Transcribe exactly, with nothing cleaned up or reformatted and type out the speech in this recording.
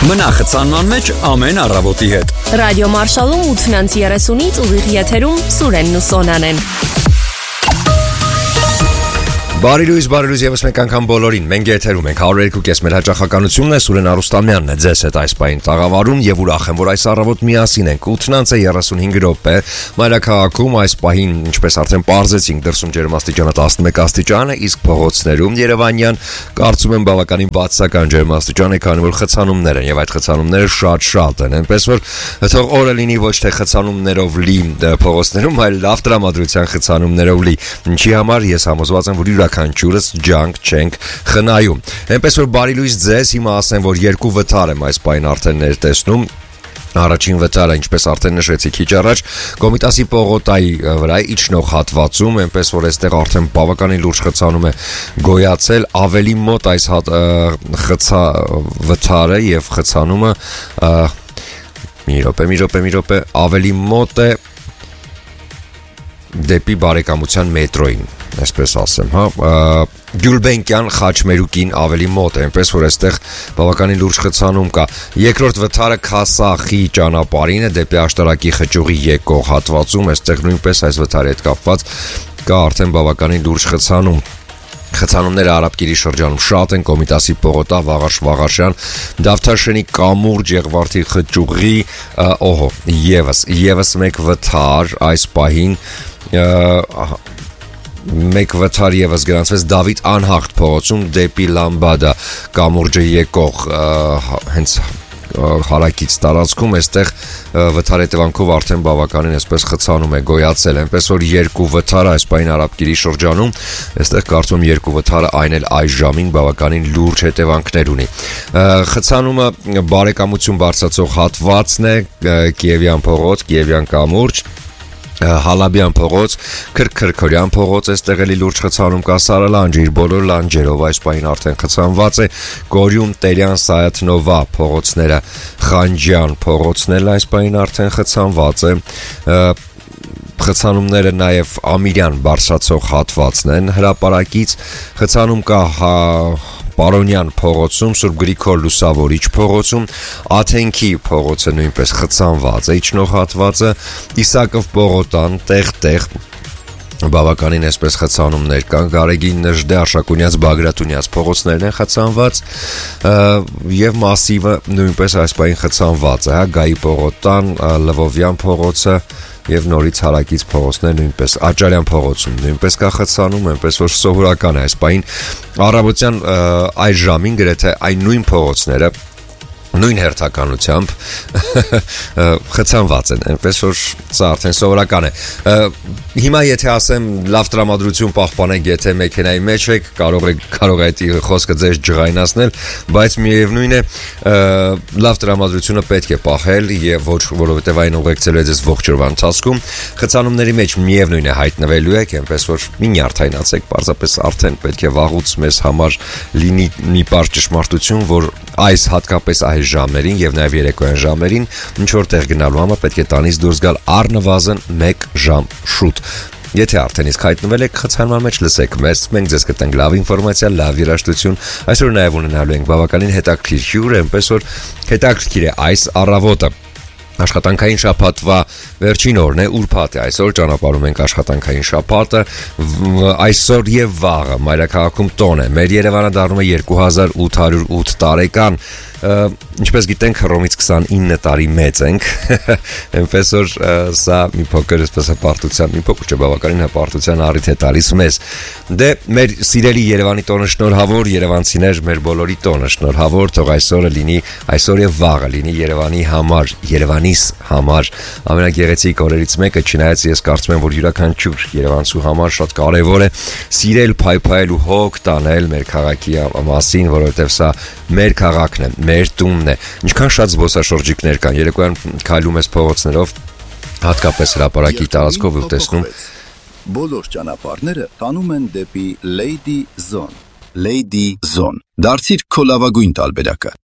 Մնա խցանման մեջ ամեն առավոտի հետ։ Ռադիո Մարշալում ութնանց երեսունից ուղիղ եթերում Սուրենն ու Սոնան են։ Բարի լույս, բարի լույս եւս մեկ անգամ բոլորին։ Մենք եթերում ենք հարյուր երկու կես մեր հաճախականությունն է, Սուրեն Արուստամյանն է ձեզ հետ այս պահին տաղավարում եւ ուրախ եմ, որ այս առավոտ միասին ենք։ ութնանց է երեսունհինգ րոպե։ Մայրաքաղաքում այս պահին, ինչպես արդեն պարզեցինք, դրսում ջերմաստիճանը տասնմեկ աստիճան է, իսկ փողոցներում Երևանյան կարծում եմ բավականին բացական ջերմաստիճան է, քանի որ խցանումներ են եւ այդ խցանումները շատ-շատ են, այնպես որ թող օրը լինի ոչ թե խցանումներով լի փողոցներում, այլ լավ տրամադրության խցանումներով լի։ Ինչի համար ես համոզված եմ, որ յուրաքանչյուրս ջանք չենք խնայում։ Այնպես որ բարի լույս ձեզ, հիմա ասեմ, որ երկու վթար եմ այս պահին արդեն ներտեսնում։ Առաջին վթարը, ինչպես արդեն նշեցի քիչ առաջ, Կոմիտասի պողոտայի վրա իջնող հատվածում, այնպես որ այստեղ արդեն բավականին լուրջ խցանում է գոյացել, ավելի մոտ այս խցա վթարը եւ խցանումը մի րոպե, մի րոպե, մի րոպե ավելի մոտ է դեպի բարեկամության մետրոին, այսպես ասեմ, հա, Գյուլբենկյան Խաչմերուկին ավելի մոտ է, այնպես որ այստեղ բավականին լուրջ խցանում կա։ Երկրորդ վթարը Քասախի ճանապարհին է դեպի Աշտարակի խճուղի եկող հատվածում, այստեղ նույնպես այս վթարի հետ կապված կա արդեն բավականին լուրջ խցանում։ Խցանումները Արաբկիրի շրջանում շատ են, Կոմիտասի պողոտա, Վաղարշ Վաղարշյան, Դավթաշենի կամուրջ, Եղվարդի խճուղի, օհո, եւս, եւս մեկ վթար այս պահին մեկ վթար եւս գրանցվեց Դավիթ Անհախտ փողոցում դեպի Լամբադա կամուրջը եկող հենց հարակից տարածքում, այստեղ վթար հետևանքով արդեն բավականին այսպես խցանում է գոյացել, այնպես որ երկու վթար այս պահին Արաբկիրի շրջանում, այստեղ կարծում եմ երկու վթարը այն էլ այս ժամին բավականին լուրջ հետևանքներ ունի։ Խցանումը բարեկամություն բարձրացող հատվածն է, Կիևյան փողոց, Կիևյան կամուրջ, Հալաբյան փողոց, Քրքրքորյան փողոց, այստեղ էլի լուրջ խցանում կա, Սարալանջը իր բոլոր լանջերով այս պահին արդեն խցանված է, Գորյուն, Տերյան, Սայաթնովա փողոցները, Խանջյան փողոցն էլ այս պահին արդեն խցանված է, խցանումները նաև Ամիրյան բարձրացող հատվածն են, հրապարակից խցանում կա Պարոնյան փողոցում, Սուրբ Գրիգոր Լուսավորիչ փողոցում, Աթենքի փողոցը նույնպես խցանված է, իջնող հատվածը, Իսակով պողոտան, տեղ-տեղ բավականին այսպես խցանումներ կան, Գարեգին Նժդե, Արշակունյաց, Բագրատունյաց փողոցներն են խցանված եւ մասիվը նույնպես այս պահին խցանված է, հա, Գայի պողոտան, Լվովյան փողոցը եւ նորից հարակից փողոցներ նույնպես Աճարյան փողոցում նույնպես կա խցանում, այնպես որ սովորական է այս պահին առավոտյան այս ժամին գրեթե այն նույն փողոցները նույն հերթականությամբ խցանված են, այնպես որ սա արդեն սովորական է։ Հիմա եթե ասեմ լավ տրամադրություն պահպանեք, եթե մեքենայի մեջ եք, կարող եք կարող է այդ խոսքը ձեզ ջղայնացնել, բայց միևնույն է լավ տրամադրությունը պետք է պահել եւ ոչ որովհետեւ այն ուղեկցելու է ձեզ ողջ օրվա ընթացքում։ Խցանումների մեջ միևնույն է հայտնվելու եք, այնպես որ մի նյարդայնացեք, պարզապես արդեն պետք է վաղուց մեզ համար լինի մի բար ճշմարտություն, որ այս հատկապես այս ժամերին եւ նաեւ երեկոյան ժամերին ինչ որտեղ գնալու համար պետք է տանից դուրս գալ առնվազն մեկ ժամ շուտ։ Եթե արդեն իսկ հայտնվել եք խցանման մեջ, լսեք մեզ, մենք ձեզ կտանք լավ ինֆորմացիա, լավ երաժշտություն, այսօր նաեւ ունենալու ենք բավականին հետաքրքիր հյուր, այնպես որ հետաքրքիր է այս առավոտը։ Աշխատանքային շաբաթվա վերջին օրն է, ուրբաթ է, այսօր ճանապարհում ենք աշխատանքային շաբաթը, այսօր եւ վաղը Մայրաքաղաքում տոն է, մեր Երևանը դառնում է երկու հազար ութ հարյուր ութ տարեկան, ինչպես գիտենք Հռոմից քսանինը տարի մեծ ենք, այնպես որ սա մի փոքր այսպես հպարտության, մի փոքր չէ բավականին հպարտության առիթ է տալիս մեզ։ Դե մեր սիրելի Երևանի տոնը շնորհավոր, երևանցիներ, մեր բոլորի տոնը շնորհավոր, թող այսօրը լինի, այսօր եւ վաղը լինի Երևանի համար, Երևանիս համար ամենագեղեցիկ օրերից մեկը, չնայած ես կարծում եմ, որ յուրաքանչյուր երևանցու համար շատ կարևոր է սիրել, փայփայել ու հոգ տանել մեր քաղաքի մասին, որովհետեւ սա մեր քաղաքն է, մեր տունն է։ Ինչքան շատ զբոսաշրջիկներ կան, երեկոյան քայլում ես փողոցներով, հատկապես հրապարակի տարածքով ու տեսնում բոլոր ճանապարհները տանում են դեպի Lady Zone։ Lady Zone։ Դարձիր քո լավագույն տարբերակը։